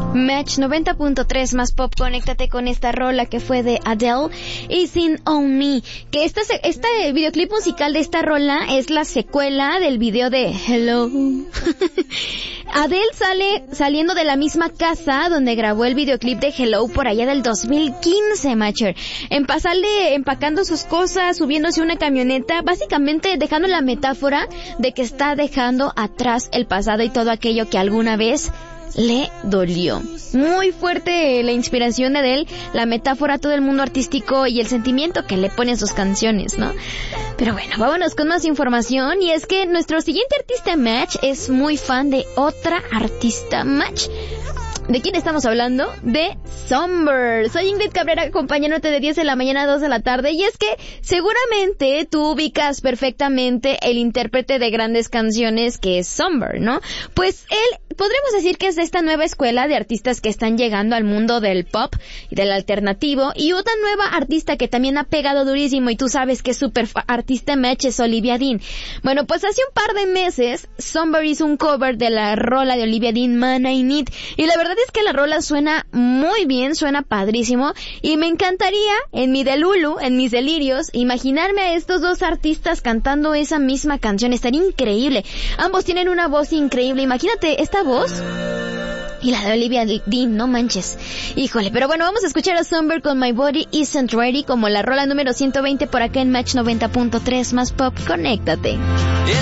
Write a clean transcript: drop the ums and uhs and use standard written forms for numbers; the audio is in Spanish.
Match 90.3 más pop, conéctate con esta rola que fue de Adele, Isn't On Me, que este videoclip musical de esta rola es la secuela del video de Hello. Adele sale saliendo de la misma casa donde grabó el videoclip de Hello por allá del 2015, Matcher. Empacando sus cosas, subiéndose a una camioneta, básicamente dejando la metáfora de que está dejando atrás el pasado y todo aquello que alguna vez le dolió. Muy fuerte la inspiración de Adele, la metáfora, todo el mundo artístico y el sentimiento que le pone a sus canciones, ¿no? Pero bueno, vámonos con más información, y es que nuestro siguiente artista Match es muy fan de otra artista Match. ¿De quién estamos hablando? De Somber. Soy Ingrid Cabrera, acompañándote de 10 de la mañana a 2 de la tarde, y es que seguramente tú ubicas perfectamente el intérprete de grandes canciones que es Somber, ¿no? Pues él, podremos decir que es de esta nueva escuela de artistas que están llegando al mundo del pop y del alternativo, y otra nueva artista que también ha pegado durísimo, y tú sabes que es súper artista Match, es Olivia Dean. Bueno, pues hace un par de meses Somber hizo un cover de la rola de Olivia Dean, Man I Need, y la verdad es que la rola suena muy bien, suena padrísimo, y me encantaría, en mi delulu, en mis delirios, imaginarme a estos dos artistas cantando esa misma canción. Estaría increíble. Ambos tienen una voz increíble. Imagínate esta voz y la de Olivia Dean, no manches. Híjole, pero bueno, vamos a escuchar a Somber con My Body Isn't Ready, como la rola número 120 por acá en Match 90.3 más pop. Conéctate.